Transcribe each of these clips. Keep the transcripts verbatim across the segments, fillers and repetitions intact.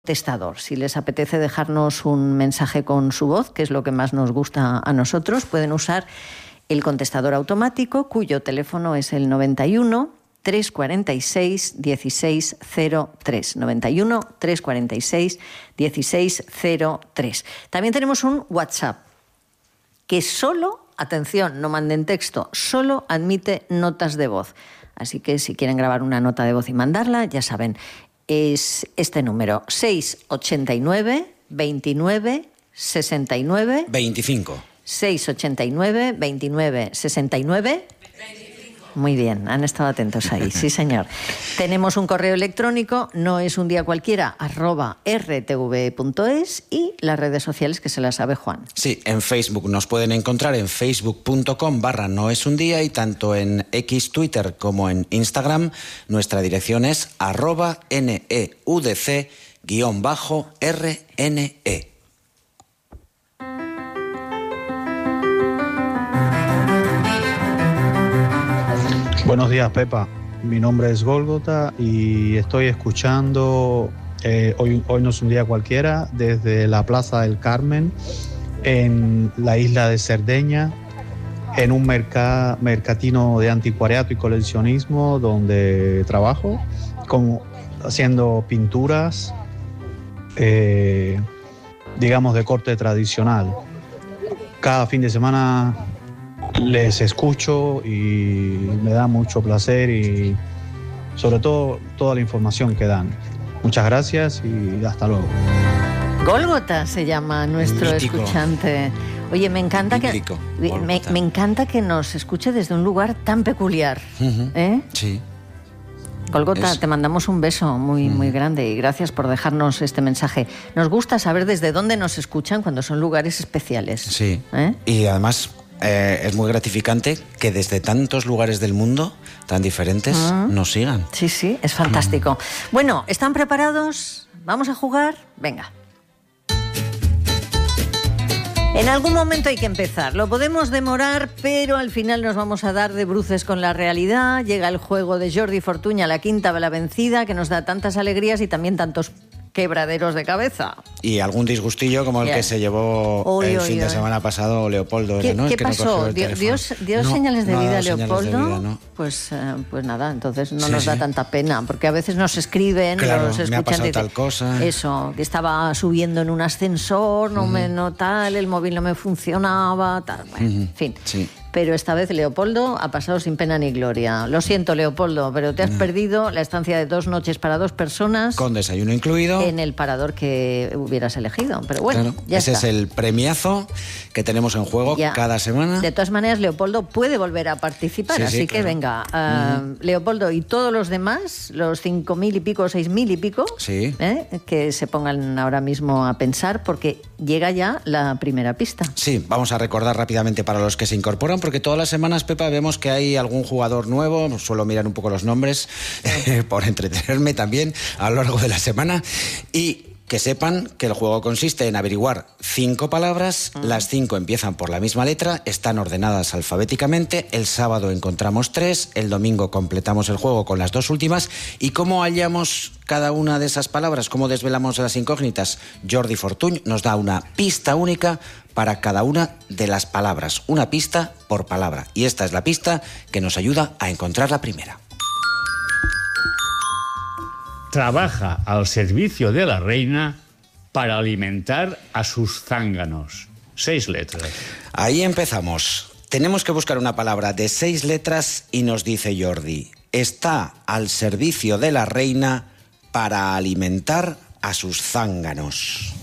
contestador. Si les apetece dejarnos un mensaje con su voz, que es lo que más nos gusta a nosotros, pueden usar el contestador automático, cuyo teléfono es el noventa y uno, trescientos cuarenta y seis, dieciséis cero tres. noventa y uno, trescientos cuarenta y seis, dieciséis cero tres. También tenemos un WhatsApp que solo, atención, no manden texto, solo admite notas de voz. Así que si quieren grabar una nota de voz y mandarla, ya saben, es este número, seiscientos ochenta y nueve, veintinueve, sesenta y nueve... veinticinco. seiscientos ochenta y nueve, veintinueve, sesenta y nueve... Muy bien, han estado atentos ahí, sí señor. Tenemos un correo electrónico, no es un día cualquiera, arroba r t v punto es, y las redes sociales que se las sabe Juan. Sí, en Facebook nos pueden encontrar en facebook punto com barra no es un día, y tanto en X, Twitter como en Instagram nuestra dirección es arroba neudc guión bajo rne. Buenos días, Pepa. Mi nombre es Gólgota y estoy escuchando eh, hoy, hoy no es un día cualquiera desde la Plaza del Carmen en la isla de Cerdeña, en un merca, mercatino de anticuariato y coleccionismo donde trabajo, como haciendo pinturas, eh, digamos, de corte tradicional. Cada fin de semana les escucho y me da mucho placer, y sobre todo toda la información que dan. Muchas gracias y hasta luego. Gólgota se llama nuestro Mítico. escuchante. Oye, me encanta Bíblico, que me, me encanta que nos escuche desde un lugar tan peculiar. Uh-huh. ¿Eh? Sí. Gólgota, Es... te mandamos un beso muy, muy uh-huh. grande y gracias por dejarnos este mensaje. Nos gusta saber desde dónde nos escuchan cuando son lugares especiales. Sí. ¿Eh? Y además eh, es muy gratificante que desde tantos lugares del mundo tan diferentes uh-huh. nos sigan. Sí, sí, es fantástico. Uh-huh. Bueno, ¿están preparados? ¿Vamos a jugar? Venga. En algún momento hay que empezar. Lo podemos demorar, pero al final nos vamos a dar de bruces con la realidad. Llega el juego de Jordi Fortuña, la quinta la vencida, que nos da tantas alegrías y también tantos quebraderos de cabeza. Y algún disgustillo como el yeah. que se llevó uy, el uy, fin uy. de semana pasado Leopoldo. ¿Qué, ¿no? ¿qué que pasó? No ¿Dio, dio, dio no, señales de no vida señales Leopoldo? De vida, no. Pues, eh, pues nada, entonces no sí, nos da sí. tanta pena, porque a veces nos escriben, claro, los escuchan, me ha pasado dicen, tal cosa. Eso, que estaba subiendo en un ascensor, no uh-huh. me no tal, el móvil no me funcionaba, tal, bueno, uh-huh. en fin. Sí. Pero esta vez Leopoldo ha pasado sin pena ni gloria. Lo siento, Leopoldo, pero te has no. perdido la estancia de dos noches para dos personas. Con desayuno incluido. En el parador que hubieras elegido. Pero bueno, claro, ya ese está. es el premiazo que tenemos en juego ya. cada semana. De todas maneras, Leopoldo puede volver a participar, sí, así sí, que claro. venga. Uh, uh-huh. Leopoldo y todos los demás, los cinco mil y pico, seis mil y pico, sí. ¿eh? que se pongan ahora mismo a pensar, porque llega ya la primera pista. Sí, vamos a recordar rápidamente para los que se incorporan, porque todas las semanas, Pepa, vemos que hay algún jugador nuevo. Suelo mirar un poco los nombres eh, por entretenerme también a lo largo de la semana. Y que sepan que el juego consiste en averiguar cinco palabras. Uh-huh. Las cinco empiezan por la misma letra, están ordenadas alfabéticamente. El sábado encontramos tres, el domingo completamos el juego con las dos últimas. ¿Y cómo hallamos cada una de esas palabras? ¿Cómo desvelamos las incógnitas? Jordi Fortuny nos da una pista única para cada una de las palabras. Una pista por palabra. Y esta es la pista que nos ayuda a encontrar la primera. Trabaja al servicio de la reina para alimentar a sus zánganos. Seis letras. Ahí empezamos. Tenemos que buscar una palabra de seis letras y nos dice Jordi: está al servicio de la reina para alimentar a sus zánganos.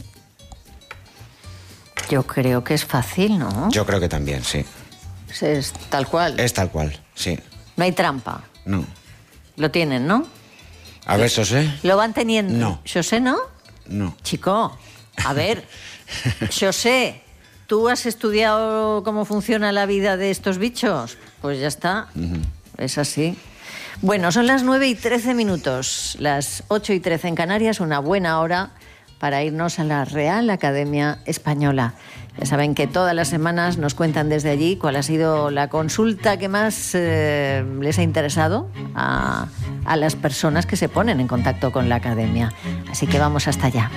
Yo creo que es fácil, ¿no? Yo creo que también, sí. Es tal cual. Es tal cual, sí. No hay trampa. No. Lo tienen, ¿no? A ver, José. ¿Lo van teniendo? No. ¿José no? No. Chico, a ver, José, ¿tú has estudiado cómo funciona la vida de estos bichos? Pues ya está, uh-huh. es así. Bueno, son las nueve y trece minutos, las ocho y trece en Canarias, una buena hora para irnos a la Real Academia Española. Ya saben que todas las semanas nos cuentan desde allí cuál ha sido la consulta que más eh, les ha interesado a, a las personas que se ponen en contacto con la Academia. Así que vamos hasta allá.